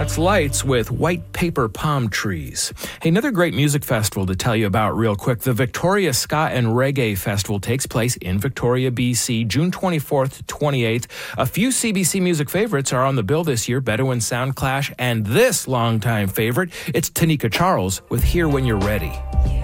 That's Lights with White Paper Palm Trees. Hey, another great music festival to tell you about real quick. The Victoria Ska and Reggae Festival takes place in Victoria, BC, June 24th to 28th. A few CBC music favorites are on the bill this year, Bedouin Sound Clash, and this longtime favorite, it's Tanika Charles with Here When You're Ready.